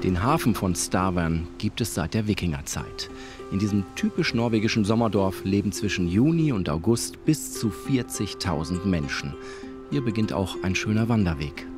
Den Hafen von Stavern gibt es seit der Wikingerzeit. In diesem typisch norwegischen Sommerdorf leben zwischen Juni und August bis zu 40.000 Menschen. Hier beginnt auch ein schöner Wanderweg.